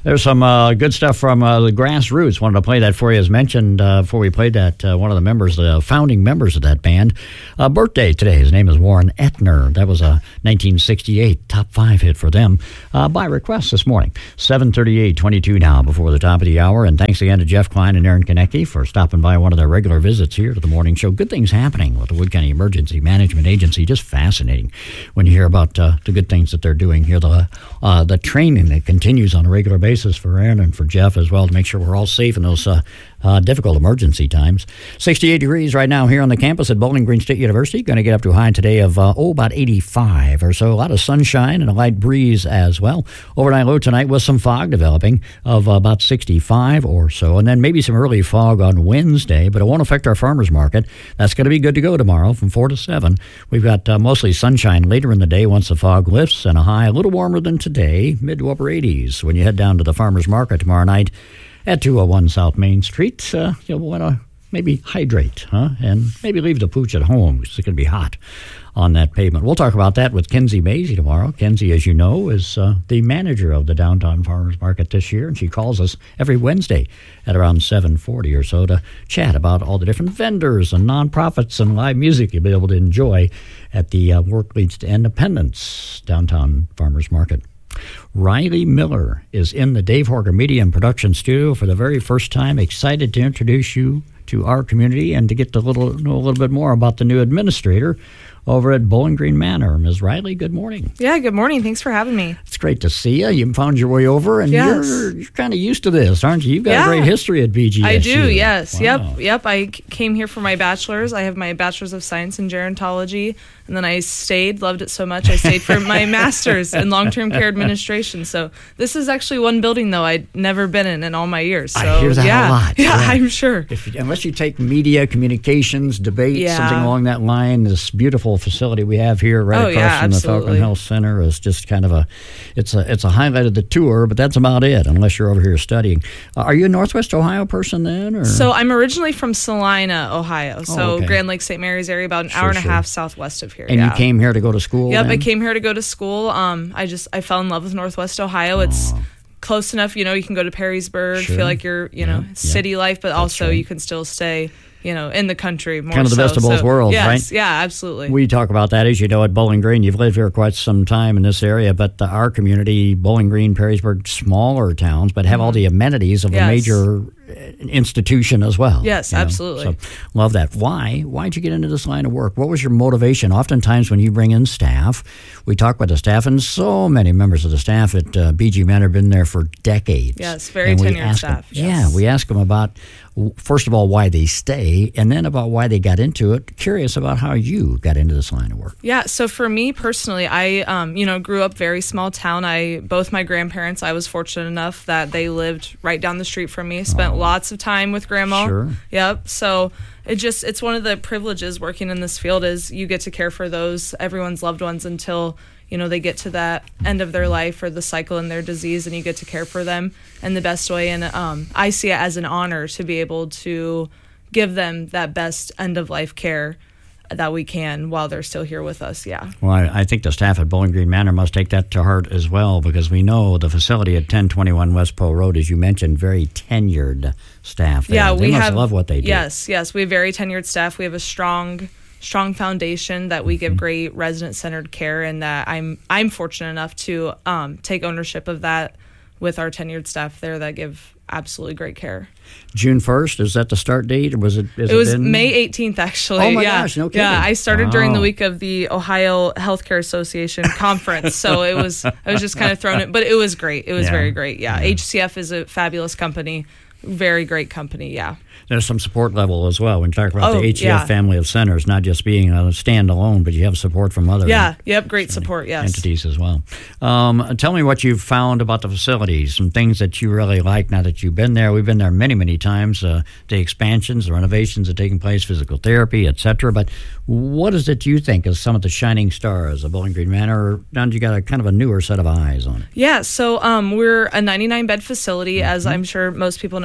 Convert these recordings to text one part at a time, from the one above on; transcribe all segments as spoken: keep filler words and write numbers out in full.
There's some uh, good stuff from uh, the Grassroots. Wanted to play that for you, as mentioned uh, before we played that. Uh, one of the members, the founding members of that band, uh, birthday today. His name is Warren Ettner. That was a nineteen sixty-eight top five hit for them uh, by request this morning. seven thirty-eight, twenty-two now before the top of the hour. And thanks again to Jeff Klein and Aaron Konecki for stopping by one of their regular visits here to the morning show. Good things happening with the Wood County Emergency Management Agency. Just fascinating when you hear about uh, the good things that they're doing here. The uh, the training that continues on a regular basis for Aaron and for Jeff as well to make sure we're all safe in those uh, uh, difficult emergency times. sixty-eight degrees right now here on the campus at Bowling Green State University. Going to get up to a high today of, uh, oh, about eighty-five or so. A lot of sunshine and a light breeze as well. Overnight low tonight with some fog developing of uh, about sixty-five or so. And then maybe some early fog on Wednesday, but it won't affect our farmers market. That's going to be good to go tomorrow from four to seven. We've got uh, mostly sunshine later in the day once the fog lifts, and a high a little warmer than today, mid to upper eighties. When you head down to the farmers market tomorrow night at two oh one South Main Street, uh, you'll want to maybe hydrate, huh? And maybe leave the pooch at home because it's going to be hot on that pavement. We'll talk about that with Kenzie Maisie tomorrow. Kenzie, as you know, is uh, the manager of the Downtown Farmers Market this year, and she calls us every Wednesday at around seven forty or so to chat about all the different vendors and nonprofits and live music you'll be able to enjoy at the uh, Work Leads to Independence Downtown Farmers Market. Riley Miller is in the Dave Horger Media and Production Studio for the very first time. Excited to introduce you to our community and to get to little, know a little bit more about the new administrator over at Bowling Green Manor. Miz Riley, good morning. Yeah, good morning. Thanks for having me. It's great to see you. You found your way over, and yes. you're, you're kind of used to this, aren't you? You've got yeah. a great history at B G S U. I do, yes. Wow. Yep, yep. I came here for my bachelor's. I have my bachelor's of science in gerontology, and then I stayed, loved it so much, I stayed for my master's in long-term care administration. So this is actually one building, though, I'd never been in in all my years. So, I hear that yeah. a lot. Yeah, yeah. I'm sure. If, unless you take media, communications, debate, yeah. something along that line, this beautiful facility we have here right oh, across yeah, from absolutely. the Falcon Health Center is just kind of a, it's a it's a highlight of the tour, but that's about it, unless you're over here studying. Uh, are you a Northwest Ohio person then? Or? So I'm originally from Salina, Ohio, so oh, okay. Grand Lake, Saint Mary's area, about an sure, hour and sure. a half southwest of here. And yeah. you came here to go to school? Yep, then? I came here to go to school. Um, I just I fell in love with Northwest Ohio. It's oh. close enough, you know, you can go to Perrysburg, Sure. feel like you're, you know, yeah, city yeah. life, but That's also right. you can still stay, you know, in the country more Kind of the so. best of both so, worlds, yes, right? Yeah, absolutely. We talk about that, as you know, at Bowling Green. You've lived here quite some time in this area, but uh, our community, Bowling Green, Perrysburg, smaller towns, but have mm-hmm. all the amenities of yes. a major institution as well. Yes, you know? absolutely. So love that. Why? Why'd you get into this line of work? What was your motivation? Oftentimes when you bring in staff, we talk with the staff, and so many members of the staff at uh, B G Manor have been there for decades. Yes, very and tenured Them, staff. Yes. Yeah, we ask them about, first of all, why they stay, and then about why they got into it. Curious about how you got into this line of work. Yeah, so for me personally, I um, you know, grew up very small town. I both my grandparents, I was fortunate enough that they lived right down the street from me. Spent oh. lots of time with grandma. Sure. Yep. So it just it's one of the privileges working in this field is you get to care for those everyone's loved ones until, you know, they get to that end of their life or the cycle in their disease, and you get to care for them in the best way. And um, I see it as an honor to be able to give them that best end of life care that we can while they're still here with us. Yeah. Well, I, I think the staff at Bowling Green Manor must take that to heart as well, because we know the facility at ten twenty-one West Poe Road, as you mentioned, very tenured staff there. Yeah, they we must have, love what they do. Yes, yes. We have very tenured staff. We have a strong strong foundation that we mm-hmm. give great resident-centered care, and that I'm I'm fortunate enough to um, take ownership of that with our tenured staff there that give absolutely great care. June first, is that the start date, or was it? Is it was it been? May eighteenth, actually. Oh my yeah. gosh, no kidding. Yeah, I started wow. during the week of the Ohio Healthcare Association conference, so it was I was just kind of thrown it, but it was great. It was yeah. very great. Yeah. yeah, H C F is a fabulous company, very great company. Yeah. There's some support level as well when you talk about oh, the H C F yeah. family of centers, not just being a standalone, but you have support from other yeah, yep, great support, yes. entities as well. Um, tell me what you've found about the facilities, some things that you really like now that you've been there. We've been there many, many times. Uh, the expansions, the renovations that are taking place, physical therapy, et cetera. But what is it you think is some of the shining stars of Bowling Green Manor? Now you got a kind of a newer set of eyes on it. Yeah, so um, we're a ninety-nine bed facility, mm-hmm. as I'm sure most people know.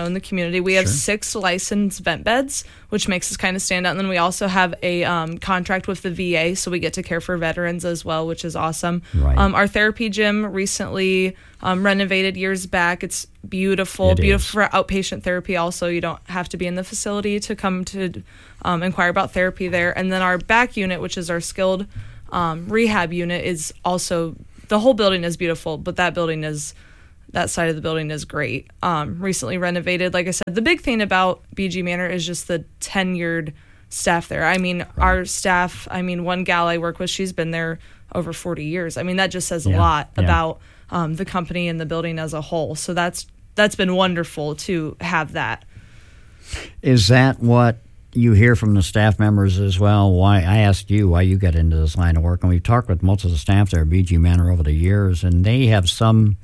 know, in the community. We have Sure. six licensed vent beds, which makes us kind of stand out. And then we also have a um, contract with the V A, so we get to care for veterans as well, which is awesome. Right. Um, our therapy gym recently um, renovated years back. It's beautiful, It beautiful is. for outpatient therapy. Also, you don't have to be in the facility to come to um, inquire about therapy there. And then our back unit, which is our skilled um, rehab unit, is also, the whole building is beautiful, but that building is, that side of the building is great. Um, recently renovated. Like I said, the big thing about B G Manor is just the tenured staff there. I mean, our staff, I mean, one gal I work with, she's been there over forty years. I mean, that just says a Yeah, lot yeah. about um, the company and the building as a whole. So that's that's been wonderful to have that. Is that what you hear from the staff members as well? Why I asked you why you got into this line of work, and we've talked with most of the staff there at B G Manor over the years, and they have some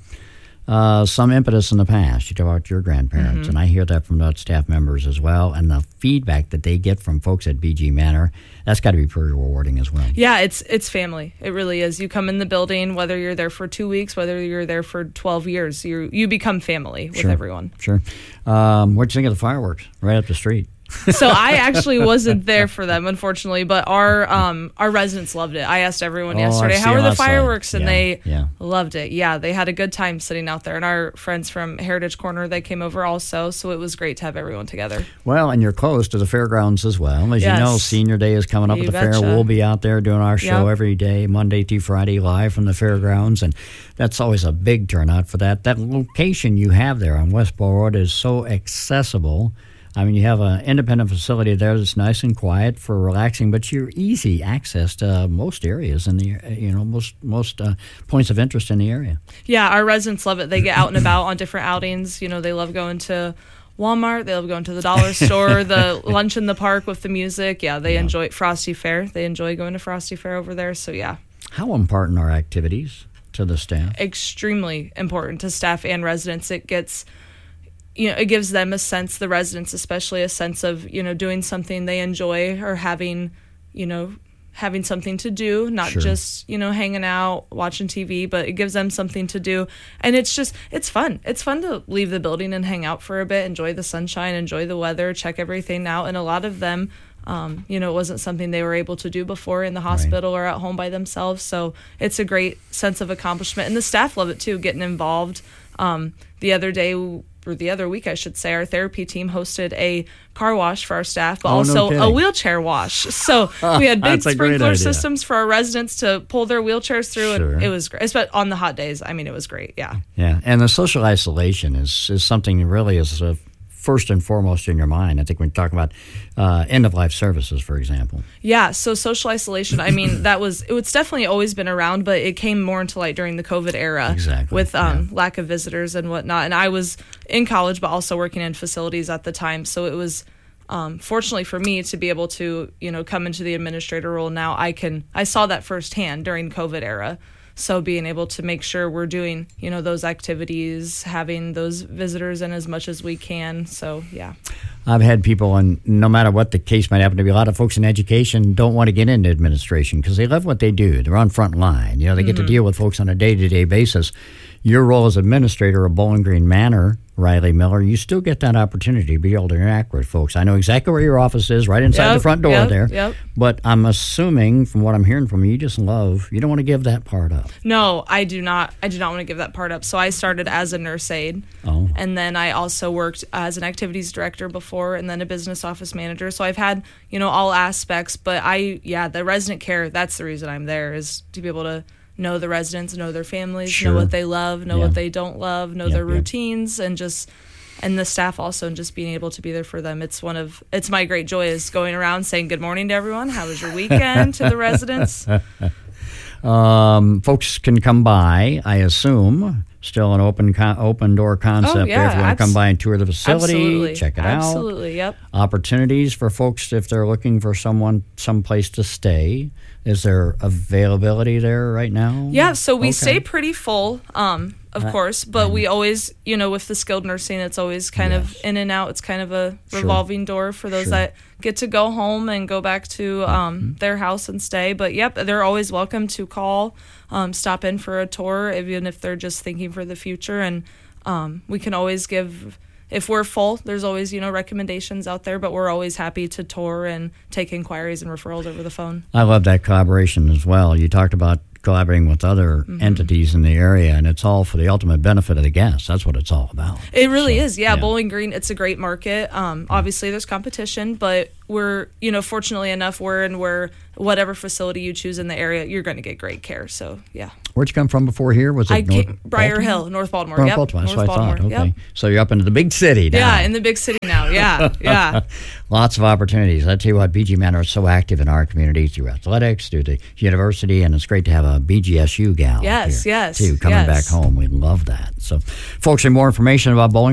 uh, some impetus in the past. You talk about your grandparents, Mm-hmm. and I hear that from the staff members as well, and the feedback that they get from folks at B G Manor, that's got to be pretty rewarding as well. Yeah, it's it's family. It really is. You come in the building, whether you're there for two weeks, whether you're there for twelve years, you you become family with Sure. everyone. Sure. Um, what'd you think of the fireworks right up the street? So I actually wasn't there for them, unfortunately, but our um our residents loved it. I asked everyone Oh, I've yesterday, seen how are them the outside. fireworks? And Yeah, they yeah. loved it. Yeah, they had a good time sitting out there. And our friends from Heritage Corner, they came over also, so it was great to have everyone together. Well, and you're close to the fairgrounds as well. As Yes. you know, Senior Day is coming up You at the fair. betcha. We'll be out there doing our show Yep. every day, Monday through Friday, live from the fairgrounds, and that's always a big turnout for that. That location you have there on Westboro Road is so accessible. I mean, you have an independent facility there that's nice and quiet for relaxing, but you're easy access to most areas in the, you know, most most uh, points of interest in the area. Yeah, our residents love it. They get out and about on different outings. You know, they love going to Walmart. They love going to the dollar store, the lunch in the park with the music. Yeah, they Yeah. enjoy Frosty Fair. They enjoy going to Frosty Fair over there. So, yeah, How important are activities to the staff? extremely important to staff and residents. It gets, you know, it gives them a sense, the residents especially, a sense of, you know, doing something they enjoy or having, you know, having something to do, not Sure. just, you know, hanging out, watching T V, but it gives them something to do. And it's just, it's fun. It's fun to leave the building and hang out for a bit, enjoy the sunshine, enjoy the weather, check everything out. And a lot of them, um, you know, it wasn't something they were able to do before in the hospital or at home by themselves. So it's a great sense of accomplishment. And the staff love it too, getting involved. Um, the other day, or the other week, I should say, our therapy team hosted a car wash for our staff, but Oh, no also a kidding. wheelchair wash. So we had big That's a great sprinkler idea. systems for our residents to pull their wheelchairs through, Sure. and it was great. But on the hot days, I mean, it was great. Yeah. Yeah, and the social isolation is, is something that really is uh, first and foremost in your mind. I think when you talk about uh, end-of-life services, for example. Yeah, so social isolation, I mean, that was, it's definitely always been around, but it came more into light during the COVID era. Exactly, With um, yeah. lack of visitors and whatnot. And I was in college, but also working in facilities at the time. So it was, um, fortunately for me, to be able to, you know, come into the administrator role now, I can, I saw that firsthand during COVID era. So being able to make sure we're doing, you know, those activities, having those visitors in as much as we can. So, yeah. I've had people, and no matter what the case might happen to be, a lot of folks in education don't want to get into administration because they love what they do. They're on front line. You know, they get to deal with folks on a day-to-day basis. Your role as administrator of Bowling Green Manor, Riley Miller, you still get that opportunity to be able to interact with folks. I know exactly where your office is, right inside Yep, the front door yep, there. yep. But I'm assuming, from what I'm hearing from you, you just love, you don't want to give that part up. No, I do not. I do not want to give that part up. So I started as a nurse aide, Oh. and then I also worked as an activities director before, and then a business office manager. So I've had, you know, all aspects. But I, yeah, the resident care. That's the reason I'm there, is to be able to know the residents, know their families, Sure. know what they love, know Yeah. what they don't love, know Yep, their yep. routines, and just. And the staff also, and just being able to be there for them. It's one of, it's my great joy, is going around saying good morning to everyone. How was your weekend to the residents? Um, folks can come by, I assume. Still an open con- open door concept Oh, yeah, there. If you want to abs- come by and tour the facility, Absolutely. check it out. Absolutely, yep. Opportunities for folks if they're looking for someone, some place to stay. Is there availability there right now? Yeah, so we Okay. stay pretty full, um, of Uh, course, but we always, you know, with the skilled nursing, it's always kind of Yes. in and out. It's kind of a Sure. revolving door for those Sure. that get to go home and go back to um, their house and stay. But yep, they're always welcome to call, um, stop in for a tour, even if they're just thinking for the future. And um, we can always give if we're full, there's always, you know, recommendations out there, but we're always happy to tour and take inquiries and referrals over the phone. I love that collaboration as well. You talked about collaborating with other mm-hmm. entities in the area, and it's all for the ultimate benefit of the guests. That's what it's all about. It really so, is. Yeah, yeah, Bowling Green, it's a great market. Um, obviously, there's competition, but we're, you know, fortunately enough, we're in where whatever facility you choose in the area, you're going to get great care. So, yeah. Where'd you come from before here? Was it I North came, Briar Baltimore? Hill, North Baltimore. North yep. Baltimore, that's North what I thought. Baltimore. Okay. Yep. So you're up into the big city now. Yeah, in the big city now. Yeah, yeah. Lots of opportunities. I tell you what, B G men are so active in our community through athletics, through the university, and it's great to have a B G S U gal Yes, here, yes. too, coming yes. back home. We love that. So, folks, for more information about bowling,